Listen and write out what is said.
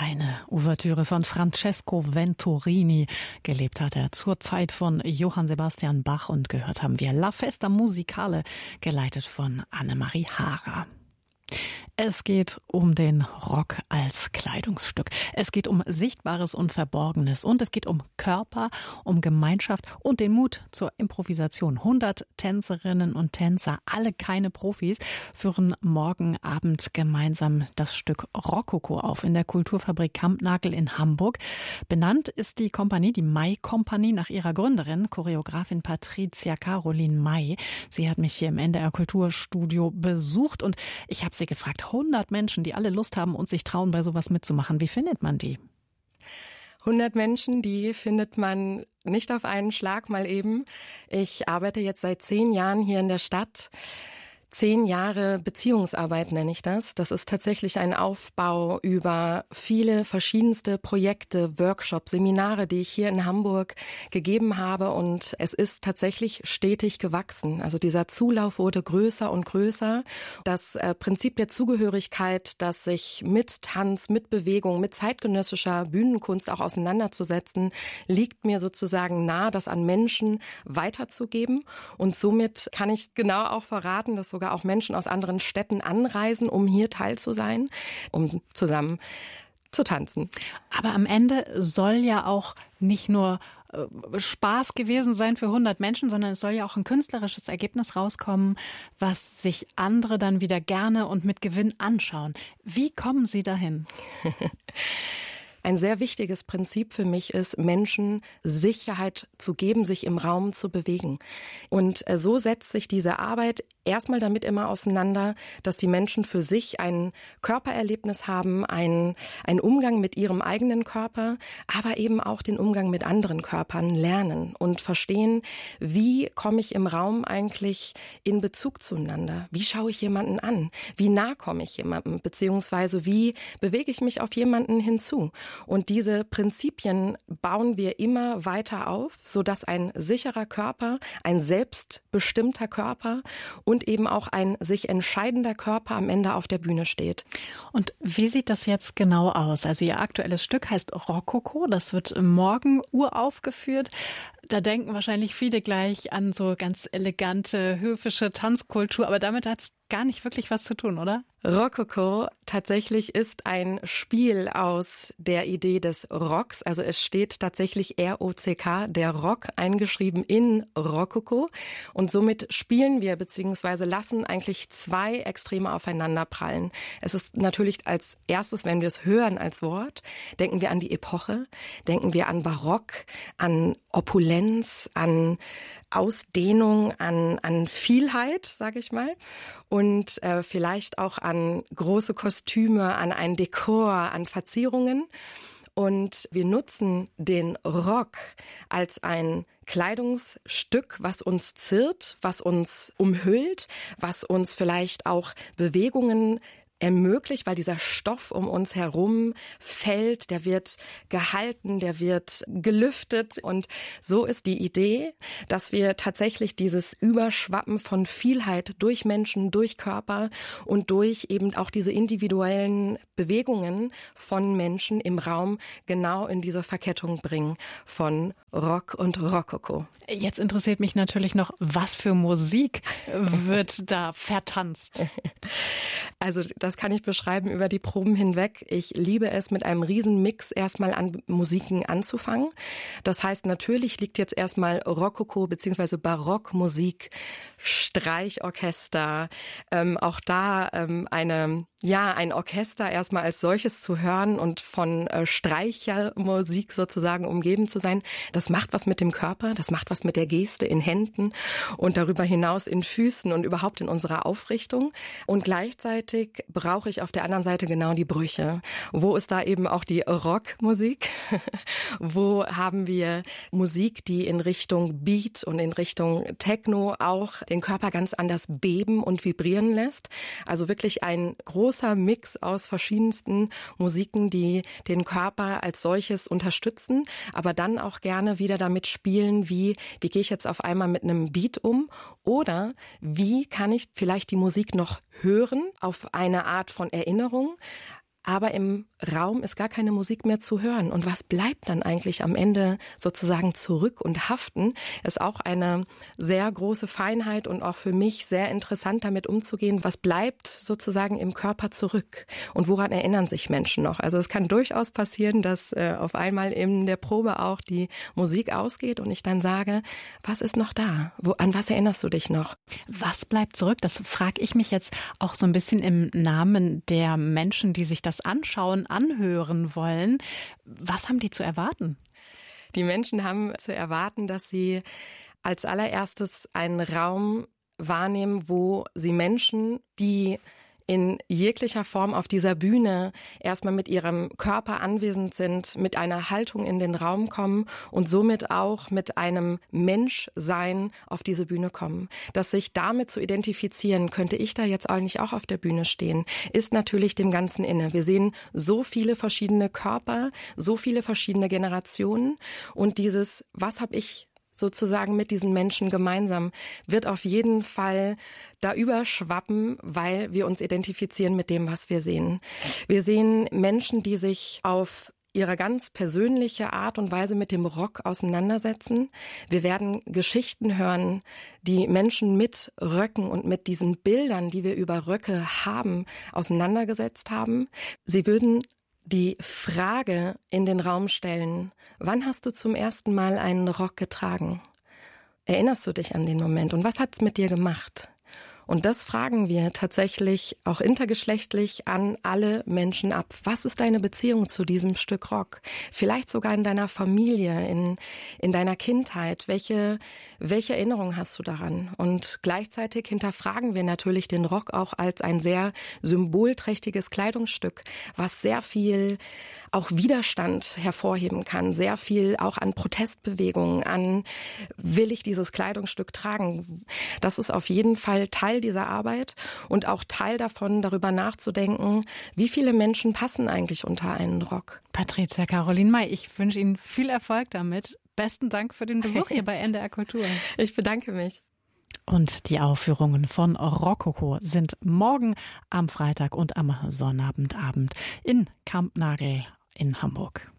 Eine Ouvertüre von Francesco Venturini. Gelebt hat er zur Zeit von Johann Sebastian Bach und gehört haben wir La Festa Musicale, geleitet von Annemarie Haarer. Es geht um den Rock als Kleidungsstück. Es geht um Sichtbares und Verborgenes. Und es geht um Körper, um Gemeinschaft und den Mut zur Improvisation. 100 Tänzerinnen und Tänzer, alle keine Profis, führen morgen Abend gemeinsam das Stück Rokoko auf in der Kulturfabrik Kampnagel in Hamburg. Benannt ist die Kompanie, die May-Kompanie, nach ihrer Gründerin, Choreografin Patricia Caroline May. Sie hat mich hier im NDR Kulturstudio besucht und ich habe sie gefragt, 100 Menschen, die alle Lust haben und sich trauen, bei sowas mitzumachen. Wie findet man die? 100 Menschen, die findet man nicht auf einen Schlag mal eben. Ich arbeite jetzt seit 10 Jahren hier in der Stadt. 10 Jahre Beziehungsarbeit nenne ich das. Das ist tatsächlich ein Aufbau über viele verschiedenste Projekte, Workshops, Seminare, die ich hier in Hamburg gegeben habe. Und es ist tatsächlich stetig gewachsen. Also dieser Zulauf wurde größer und größer. Das Prinzip der Zugehörigkeit, das sich mit Tanz, mit Bewegung, mit zeitgenössischer Bühnenkunst auch auseinanderzusetzen, liegt mir sozusagen nahe, das an Menschen weiterzugeben. Und somit kann ich genau auch verraten, dass sogar auch Menschen aus anderen Städten anreisen, um hier teil zu sein, um zusammen zu tanzen. Aber am Ende soll ja auch nicht nur Spaß gewesen sein für 100 Menschen, sondern es soll ja auch ein künstlerisches Ergebnis rauskommen, was sich andere dann wieder gerne und mit Gewinn anschauen. Wie kommen Sie dahin? Ein sehr wichtiges Prinzip für mich ist, Menschen Sicherheit zu geben, sich im Raum zu bewegen. Und so setzt sich diese Arbeit erstmal damit immer auseinander, dass die Menschen für sich ein Körpererlebnis haben, einen Umgang mit ihrem eigenen Körper, aber eben auch den Umgang mit anderen Körpern lernen und verstehen, wie komme ich im Raum eigentlich in Bezug zueinander? Wie schaue ich jemanden an? Wie nah komme ich jemandem? Beziehungsweise wie bewege ich mich auf jemanden hinzu? Und diese Prinzipien bauen wir immer weiter auf, sodass ein sicherer Körper, ein selbstbestimmter Körper und eben auch ein sich entscheidender Körper am Ende auf der Bühne steht. Und wie sieht das jetzt genau aus? Also Ihr aktuelles Stück heißt Rokoko, das wird morgen uraufgeführt. Da denken wahrscheinlich viele gleich an so ganz elegante, höfische Tanzkultur, aber damit hat es gar nicht wirklich was zu tun, oder? Rokoko tatsächlich ist ein Spiel aus der Idee des Rocks. Also es steht tatsächlich R-O-C-K, der Rock, eingeschrieben in Rokoko. Und somit spielen wir bzw. lassen eigentlich 2 Extreme aufeinander prallen. Es ist natürlich als erstes, wenn wir es hören als Wort, denken wir an die Epoche, denken wir an Barock, an Opulenz, an Ausdehnung, an Vielheit, sage ich mal, und vielleicht auch an große Kostüme, an ein Dekor, an Verzierungen. Und wir nutzen den Rock als ein Kleidungsstück, was uns ziert, was uns umhüllt, was uns vielleicht auch Bewegungen ermöglicht, weil dieser Stoff um uns herum fällt, der wird gehalten, der wird gelüftet. Und so ist die Idee, dass wir tatsächlich dieses Überschwappen von Vielheit durch Menschen, durch Körper und durch eben auch diese individuellen Bewegungen von Menschen im Raum genau in diese Verkettung bringen von Rock und Rokoko. Jetzt interessiert mich natürlich noch, was für Musik wird da vertanzt? Also das kann ich beschreiben über die Proben hinweg. Ich liebe es, mit einem riesen Mix erstmal an Musiken anzufangen. Das heißt, natürlich liegt jetzt erstmal Rokoko bzw. Barockmusik, Streichorchester, auch da ein Orchester erstmal als solches zu hören und von Streichermusik sozusagen umgeben zu sein. Das macht was mit dem Körper, das macht was mit der Geste in Händen und darüber hinaus in Füßen und überhaupt in unserer Aufrichtung. Und gleichzeitig brauche ich auf der anderen Seite genau die Brüche. Wo ist da eben auch die Rockmusik? Wo haben wir Musik, die in Richtung Beat und in Richtung Techno auch den Körper ganz anders beben und vibrieren lässt? Also wirklich ein großer Mix aus verschiedensten Musiken, die den Körper als solches unterstützen, aber dann auch gerne wieder damit spielen, wie gehe ich jetzt auf einmal mit einem Beat um oder wie kann ich vielleicht die Musik noch hören auf eine Art von Erinnerung, aber im Raum ist gar keine Musik mehr zu hören. Und was bleibt dann eigentlich am Ende sozusagen zurück und haften, ist auch eine sehr große Feinheit und auch für mich sehr interessant, damit umzugehen. Was bleibt sozusagen im Körper zurück und woran erinnern sich Menschen noch? Also es kann durchaus passieren, dass auf einmal in der Probe auch die Musik ausgeht und ich dann sage, was ist noch da? An was erinnerst du dich noch? Was bleibt zurück? Das frage ich mich jetzt auch so ein bisschen im Namen der Menschen, die sich das anschauen, anhören wollen. Was haben die zu erwarten? Die Menschen haben zu erwarten, dass sie als allererstes einen Raum wahrnehmen, wo sie Menschen, die in jeglicher Form auf dieser Bühne erstmal mit ihrem Körper anwesend sind, mit einer Haltung in den Raum kommen und somit auch mit einem Menschsein auf diese Bühne kommen. Dass sich damit zu identifizieren, könnte ich da jetzt eigentlich auch auf der Bühne stehen, ist natürlich dem Ganzen inne. Wir sehen so viele verschiedene Körper, so viele verschiedene Generationen und dieses, was habe ich sozusagen mit diesen Menschen gemeinsam, wird auf jeden Fall da überschwappen, weil wir uns identifizieren mit dem, was wir sehen. Wir sehen Menschen, die sich auf ihre ganz persönliche Art und Weise mit dem Rock auseinandersetzen. Wir werden Geschichten hören, die Menschen mit Röcken und mit diesen Bildern, die wir über Röcke haben, auseinandergesetzt haben. Sie würden die Frage in den Raum stellen, wann hast du zum ersten Mal einen Rock getragen? Erinnerst du dich an den Moment und was hat's mit dir gemacht? Und das fragen wir tatsächlich auch intergeschlechtlich an alle Menschen ab. Was ist deine Beziehung zu diesem Stück Rock? Vielleicht sogar in deiner Familie, in deiner Kindheit. Welche Erinnerung hast du daran? Und gleichzeitig hinterfragen wir natürlich den Rock auch als ein sehr symbolträchtiges Kleidungsstück, was sehr viel auch Widerstand hervorheben kann, sehr viel auch an Protestbewegungen, an will ich dieses Kleidungsstück tragen. Das ist auf jeden Fall Teil dieser Arbeit und auch Teil davon, darüber nachzudenken, wie viele Menschen passen eigentlich unter einen Rock. Patricia Caroline May, ich wünsche Ihnen viel Erfolg damit. Besten Dank für den Besuch hier bei NDR Kultur. Ich bedanke mich. Und die Aufführungen von Rokoko sind morgen am Freitag und am Sonnabendabend in Kampnagel in Hamburg.